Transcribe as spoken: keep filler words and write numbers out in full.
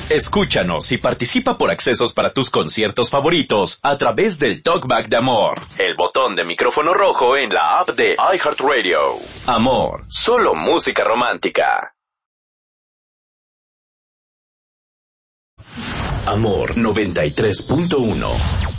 Escúchanos y participa por accesos para tus conciertos favoritos a través del Talkback de Amor, el botón de micrófono rojo en la app de iHeartRadio. Amor, solo música romántica. Amor noventa y tres punto uno.